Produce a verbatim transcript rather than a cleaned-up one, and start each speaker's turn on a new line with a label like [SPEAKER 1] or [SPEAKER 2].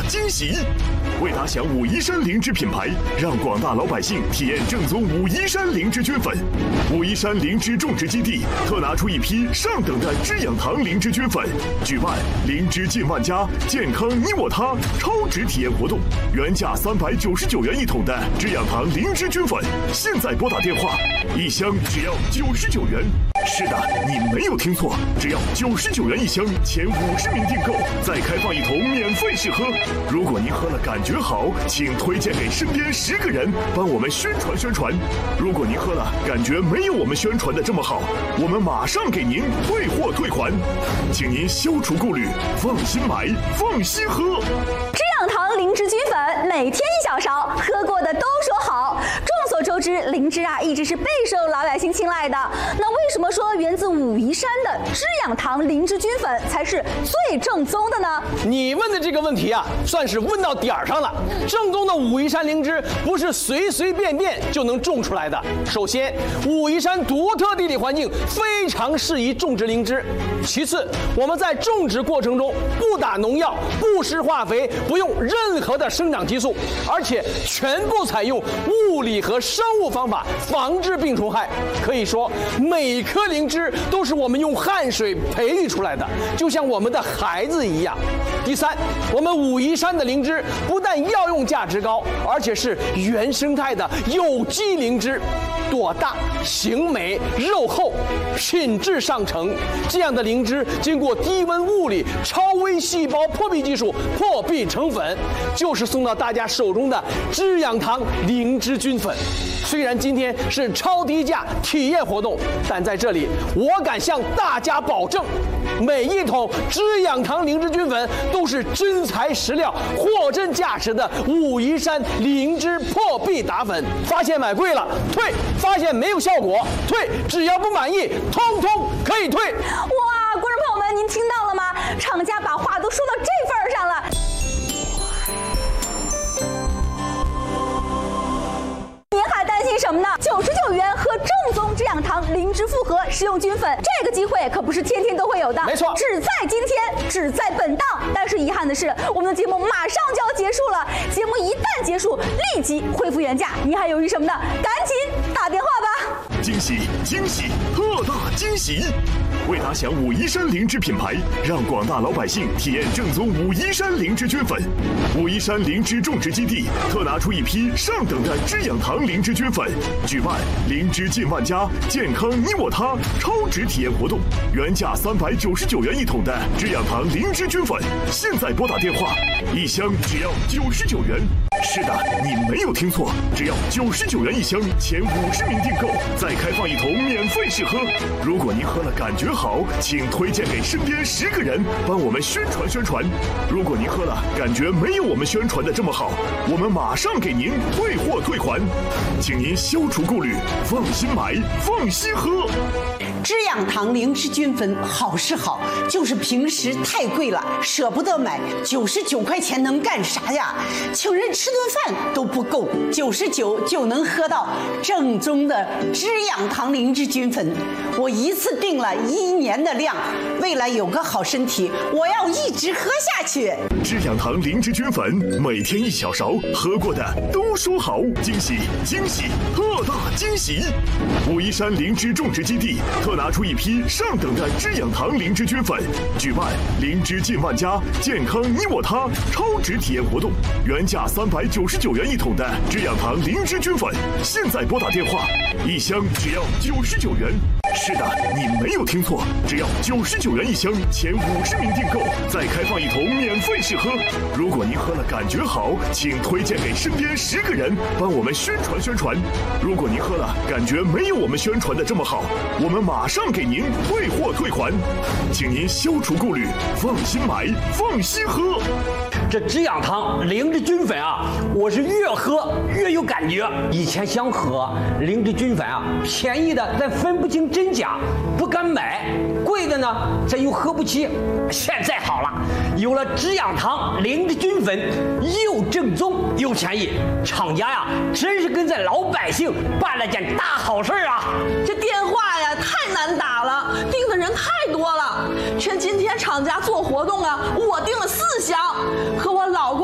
[SPEAKER 1] 惊喜！为打响武夷山灵芝品牌，让广大老百姓体验正宗武夷山灵芝菌粉，武夷山灵芝种植基地特拿出一批上等的知养堂灵芝菌粉，举办灵芝进万家，健康你我他超值体验活动，原价三百九十九元一桶的知养堂灵芝菌粉，现在拨打电话，一箱只要九十九元。是的，你没有听错，只要九十九元一箱，前五十名订购再开放一桶免费试喝。如果您喝了感觉好，请推荐给身边十个人，帮我们宣传宣传。如果您喝了感觉没有我们宣传的这么好，我们马上给您退货退款，请您消除顾虑，放心买，放心喝。
[SPEAKER 2] 知养堂灵芝菌粉，每天一小勺，喝过的都说好。众所周知，灵芝啊一直是备受老百姓青睐的。那为什么说源自武夷山的知养堂灵芝菌粉才是最正宗的呢？
[SPEAKER 3] 你问的这个问题啊，算是问到点儿上了。正宗的武夷山灵芝不是随随便便就能种出来的。首先，武夷山独特地理环境非常适宜种植灵芝。其次，我们在种植过程中不打农药、不施化肥，不用任何的生长激素，而且全部采用物理和生物方法防治病虫害。可以说，每颗灵芝都是我们用汗水培育出来的，就像我们的孩子一样。第三，我们武夷山的灵芝不但药用价值高，而且是原生态的有机灵芝，朵大、形美、肉厚，品质上乘。这样的灵芝经过低温物理、超微细胞破壁技术破壁成粉，就是送到大家手中的知养堂灵芝菌粉。虽然今天是超低价体验活动，但在这里我敢向大家保证，每一桶知养堂灵芝菌粉都是真材实料、货真价实的武夷山灵芝破壁打粉。发现买贵了退，发现没有效果退，只要不满意，通通可以退。
[SPEAKER 2] 哇，观众朋友们，您听到了吗？厂家把话都说到这份儿上了。您还担心什么呢？九十九元喝正宗知养堂灵芝复合食用菌粉，这个机会可不是天天都会有的。
[SPEAKER 3] 没错，
[SPEAKER 2] 只在今天，只在本档。但是遗憾的是，我们的节目马上就要结束了。节目一旦结束，立即恢复原价。您还犹豫什么呢？赶紧打电话吧！
[SPEAKER 1] 惊喜惊喜特大惊喜！为打响武夷山灵芝品牌，让广大老百姓体验正宗武夷山灵芝菌粉，武夷山灵芝种植基地特拿出一批上等的知养堂灵芝菌粉，举办灵芝进万家，健康你我他超值体验活动，原价三百九十九元一桶的知养堂灵芝菌粉，现在拨打电话，一箱只要九十九元。是的，你没有听错，只要九十九元一箱，前五十名订购再开放一桶免费试喝。如果您喝了感觉好，请推荐给身边十个人，帮我们宣传宣传。如果您喝了感觉没有我们宣传的这么好，我们马上给您退货退款，请您消除顾虑，放心买，放心喝。
[SPEAKER 4] 知养堂灵芝菌粉好是好，就是平时太贵了，舍不得买。九十九块钱能干啥呀？请人吃顿饭都不够，九十九就能喝到正宗的知养堂灵芝菌粉。我一次订了一年的量，为了有个好身体，我要一直喝下去。
[SPEAKER 1] 知养堂灵芝菌粉，每天一小勺，喝过的都说好。惊喜惊喜特大惊喜！武夷山灵芝种植基地特拿出一批上等的知养堂灵芝菌粉，举办灵芝进万家，健康你我他超值体验活动，原价三百九十九元一桶的知养堂灵芝菌粉，现在拨打电话，一箱只要九十九元。是的，你没有听错，只要九十九元一箱，前五十名订购再开放一桶免费试喝。如果您喝了感觉好，请推荐给身边十个人，帮我们宣传宣传。如果您喝了感觉没有我们宣传的这么好，我们马上给您退货退款，请您消除顾虑，放心买，放心喝。
[SPEAKER 5] 这知养堂灵芝菌粉啊，我是越喝越有感觉。以前想喝灵芝菌粉啊，便宜的咱分不清真假，不敢买；贵的呢，咱又喝不起。现在好了，有了知养堂灵芝菌粉，又正宗又便宜，厂家呀，真是跟咱老百姓办了件大好事啊！
[SPEAKER 6] 这电话呀，太难打了，订的人太多了。趁今天厂家做活动啊，我订了四箱，和我老公